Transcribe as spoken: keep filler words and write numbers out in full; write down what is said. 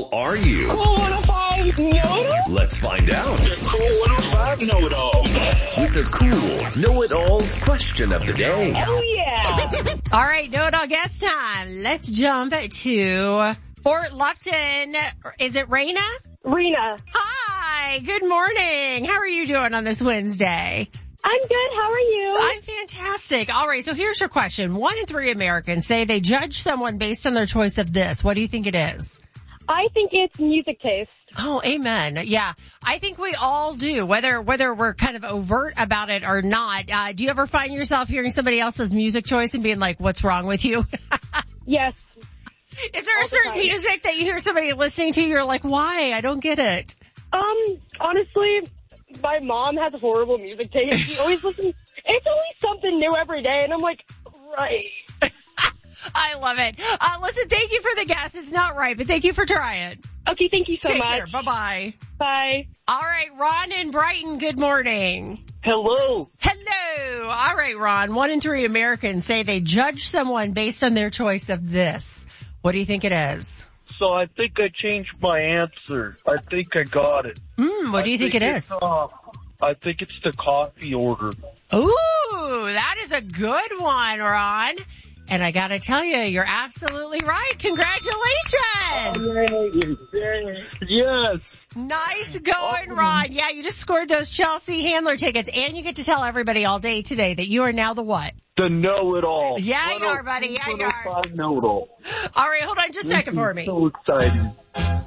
know-it-all are you? Cool one oh five know-it-all? Let's find out. The Cool one oh five know-it-all. With the cool know-it-all question of the day. Oh, yeah. All right, know-it-all guest time. Let's jump to Fort Lupton. Is it Raina? Rena. Hi, good morning. How are you doing on this Wednesday? I'm good. How are you? I'm fantastic. All right, so here's your question. One in three Americans say they judge someone based on their choice of this. What do you think it is? I think it's music taste. Oh, amen. Yeah, I think we all do, whether whether we're kind of overt about it or not. Uh, do you ever find yourself hearing somebody else's music choice and being like, what's wrong with you? Yes. Is there All a the certain time. music that you hear somebody listening to, you're like, why? I don't get it. Um, honestly, my mom has horrible music taste. She always listens. It's always something new every day, and I'm like, right. I love it. Uh, listen, thank you for the guess. It's not right, but thank you for trying. Okay, thank you so Take much. care. Bye-bye. Bye. All right, Ron in Brighton, good morning. Hello. Hello. All right, Ron. One in three Americans say they judge someone based on their choice of this. What do you think it is? So I think I changed my answer. I think I got it. Hmm, what do you I think, it it's, is? Uh, I think it's the coffee order. Ooh, that is a good one, Ron. And I gotta tell you, you're absolutely right. Congratulations. Yes. Nice going, Ron. Yeah, you just scored those Chelsea Handler tickets, and you get to tell everybody all day today that you are now the what? The know-it-all. Yeah, you are, buddy. Yeah, you are. one oh five know-it-all. All right, hold on just a second for me. So exciting.